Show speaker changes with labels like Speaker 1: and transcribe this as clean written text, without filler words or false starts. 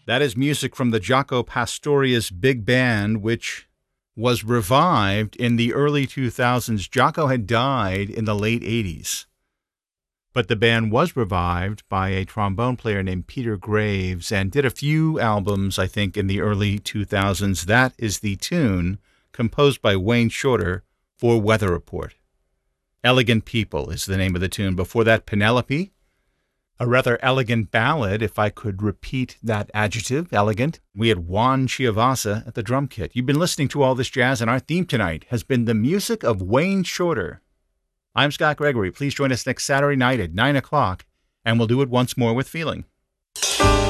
Speaker 1: That is music from the Jaco Pastorius Big Band, which was revived in the early 2000s. Jaco had died in the late 80s, but the band was revived by a trombone player named Peter Graves and did a few albums, I think, in the early 2000s. That is the tune composed by Wayne Shorter for Weather Report. Elegant People is the name of the tune. Before that, Penelope, a rather elegant ballad, if I could repeat that adjective, elegant. We had Juan Chiavasa at the drum kit. You've been listening to All This Jazz, and our theme tonight has been the music of Wayne Shorter. I'm Scott Gregory. Please join us next Saturday night at 9 o'clock, and we'll do it once more with feeling.